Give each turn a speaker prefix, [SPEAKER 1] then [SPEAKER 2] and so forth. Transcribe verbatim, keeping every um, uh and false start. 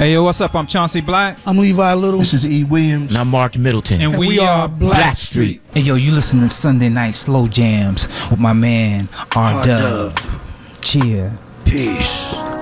[SPEAKER 1] Hey, yo, what's up? I'm Chauncey Black.
[SPEAKER 2] I'm Levi Little.
[SPEAKER 3] This is E. Williams.
[SPEAKER 4] And I'm Mark Middleton.
[SPEAKER 1] And,
[SPEAKER 2] And
[SPEAKER 1] we,
[SPEAKER 2] we
[SPEAKER 1] are
[SPEAKER 2] are
[SPEAKER 1] Black Street.
[SPEAKER 5] Hey, yo, you listen to Sunday Night Slow Jams with my man, R Dub. Cheer.
[SPEAKER 3] Peace.